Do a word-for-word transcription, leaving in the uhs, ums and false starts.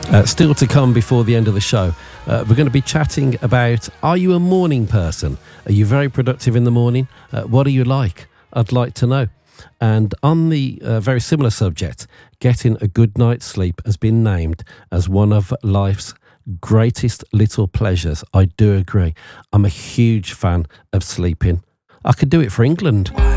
Uh, still to come before the end of the show, uh, we're going to be chatting about, are you a morning person? Are you very productive in the morning? Uh, what are you like? I'd like to know. And on the uh, very similar subject, getting a good night's sleep has been named as one of life's greatest little pleasures. I do agree. I'm a huge fan of sleeping. I could do it for England.